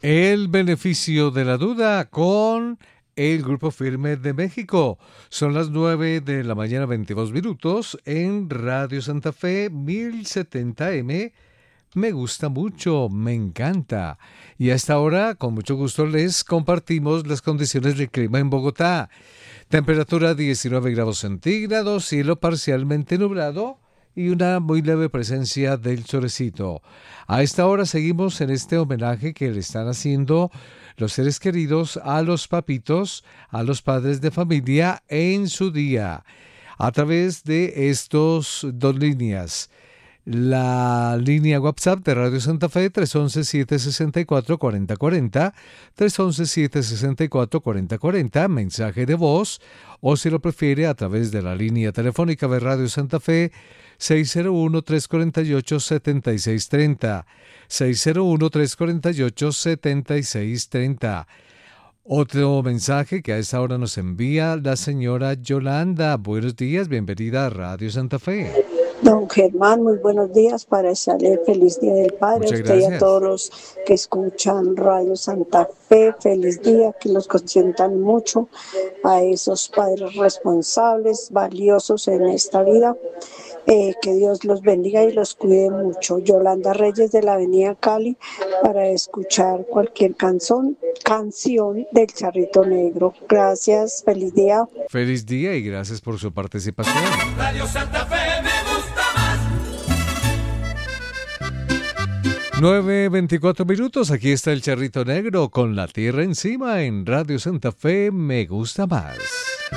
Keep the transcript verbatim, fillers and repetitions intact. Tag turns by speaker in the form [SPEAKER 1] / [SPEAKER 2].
[SPEAKER 1] El beneficio de la duda con el Grupo Firme de México. Son las nueve de la mañana, veintidós minutos, en Radio Santa Fe mil setenta M. Me gusta mucho, me encanta. Y a esta hora, con mucho gusto, les compartimos las condiciones del clima en Bogotá. Temperatura diecinueve grados centígrados, cielo parcialmente nublado y una muy leve presencia del solecito. A esta hora seguimos en este homenaje que le están haciendo los seres queridos a los papitos, a los padres de familia en su día, a través de estos dos líneas. La línea WhatsApp de Radio Santa Fe, tres once, siete sesenta y cuatro, cuarenta cuarenta, tres once, siete sesenta y cuatro, cuarenta cuarenta, mensaje de voz, o si lo prefiere a través de la línea telefónica de Radio Santa Fe, seis cero uno, tres cuatro ocho, siete seis tres cero, seis cero uno, tres cuatro ocho, siete seis tres cero. Otro mensaje que a esta hora nos envía la señora Yolanda. Buenos días, bienvenida a Radio Santa Fe.
[SPEAKER 2] Don Germán, muy buenos días para desearle feliz Día del Padre.
[SPEAKER 1] Muchas
[SPEAKER 2] a usted
[SPEAKER 1] gracias.
[SPEAKER 2] Y a todos los que escuchan Radio Santa Fe, feliz día, que los consientan mucho a esos padres responsables, valiosos en esta vida. Eh, que Dios los bendiga y los cuide mucho. Yolanda Reyes de la Avenida Cali para escuchar cualquier canción, canción del Charrito Negro. Gracias, feliz día.
[SPEAKER 1] Feliz día y gracias por su participación.
[SPEAKER 3] Radio Santa Fe me gusta más.
[SPEAKER 1] nueve veinticuatro minutos, aquí está el Charrito Negro con la tierra encima en Radio Santa Fe, me gusta más.